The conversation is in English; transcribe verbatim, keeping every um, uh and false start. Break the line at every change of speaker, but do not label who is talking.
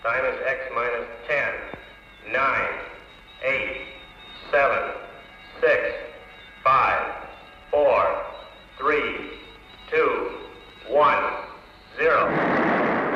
Time is X minus ten, nine, eight, seven, six,